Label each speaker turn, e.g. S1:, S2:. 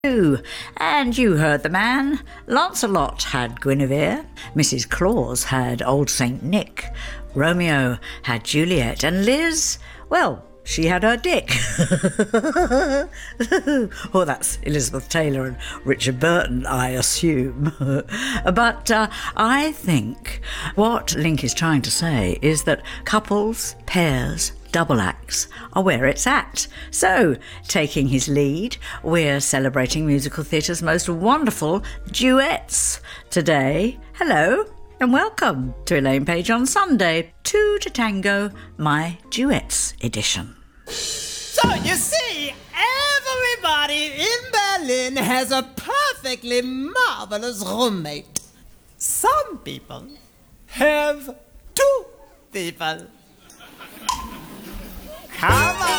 S1: And you heard the man. Lancelot had Guinevere, Mrs. Claus had Old Saint Nick, Romeo had Juliet, and Liz, well, she had her dick. Oh, that's Elizabeth Taylor and Richard Burton, I assume. But I think what Link is trying to say is that couples, pairs, double acts are where it's at. So, taking his lead, we're celebrating musical theatre's most wonderful duets today. Hello and welcome to Elaine Page on Sunday, Two to Tango, my duets edition.
S2: So you see, everybody in Berlin has a perfectly marvelous roommate. Some people have two people. Come on!